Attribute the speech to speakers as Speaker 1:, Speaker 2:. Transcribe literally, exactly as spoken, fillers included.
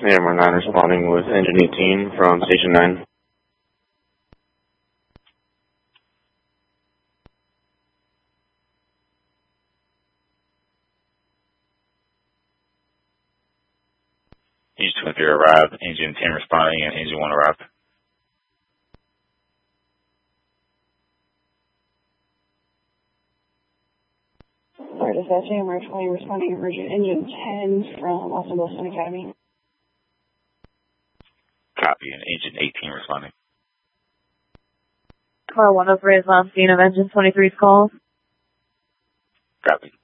Speaker 1: Airborne nine responding with engine eighteen from Station nine.
Speaker 2: Engine twenty-three arrived, engine ten responding, and engine one arrived.
Speaker 3: Alright, dispatch, A M R twenty responding emergent engine ten from Austin Wilson Academy.
Speaker 2: Copy, and engine eighteen responding.
Speaker 4: Car one oh three is on scene of engine twenty-three's call.
Speaker 2: Copy.